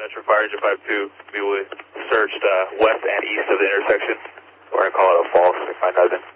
Metro Fire Engine 52, we would searched west and east of the intersection. We're going to call it a false 65000.